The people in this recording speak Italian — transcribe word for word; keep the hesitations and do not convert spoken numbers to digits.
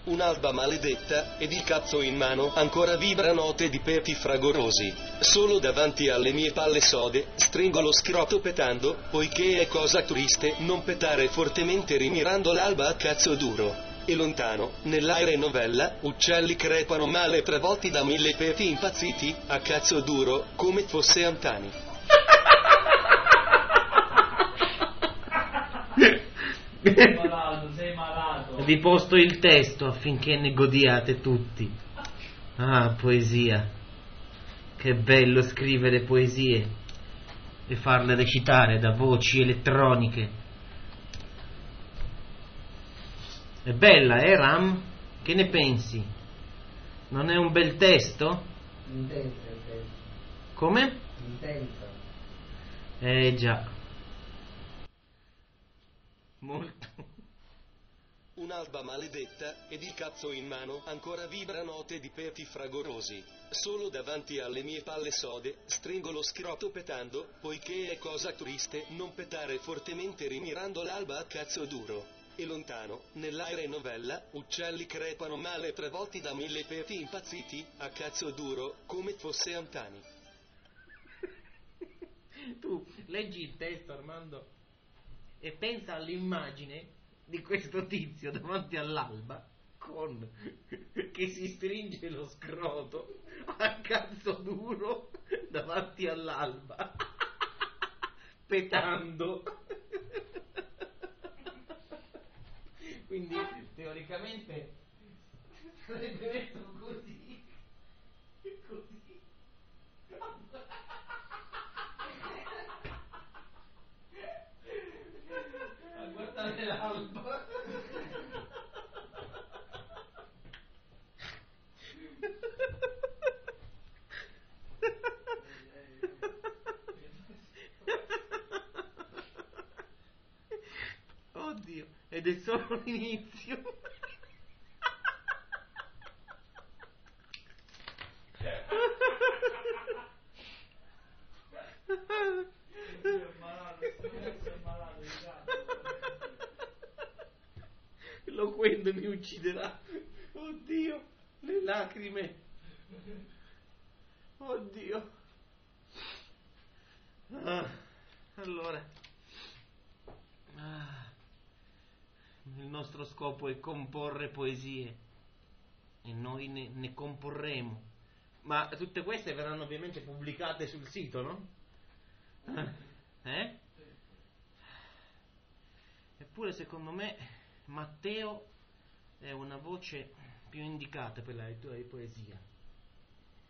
Un'alba maledetta, ed il cazzo in mano, ancora vibra note di peti fragorosi. Solo davanti alle mie palle sode, stringo lo scroto petando, poiché è cosa triste non petare fortemente rimirando l'alba a cazzo duro. E lontano, nell'aere novella, uccelli crepano male travolti da mille peti impazziti, a cazzo duro, come fosse Antani. Sei malato, sei malato. Vi posto il testo affinché ne godiate tutti. Ah, poesia. Che bello scrivere poesie e farle recitare da voci elettroniche. È bella, eh, Ram? Che ne pensi? Non è un bel testo? Intensa il testo. Come? Intensa. Eh già. Molto. Un'alba maledetta, ed il cazzo in mano, ancora vibra note di peti fragorosi. Solo davanti alle mie palle sode, stringo lo scroto petando, poiché è cosa triste non petare fortemente rimirando l'alba a cazzo duro. E lontano, nell'aere novella, uccelli crepano male travolti da mille peti impazziti, a cazzo duro, come fosse Antani. Tu leggi il testo, Armando, e pensa all'immagine di questo tizio davanti all'alba con che si stringe lo scroto a cazzo duro davanti all'alba petando. Quindi teoricamente sarebbe detto così così a guardare l'alba. Oddio, ed è solo l'inizio. Loquendo mi ucciderà. Oddio, le lacrime. Oddio. Ah, allora, ah, il nostro scopo è comporre poesie e noi ne, ne comporremo. Ma tutte queste verranno ovviamente pubblicate sul sito, no? Eh? Eppure secondo me Matteo è una voce più indicata per la lettura di poesia.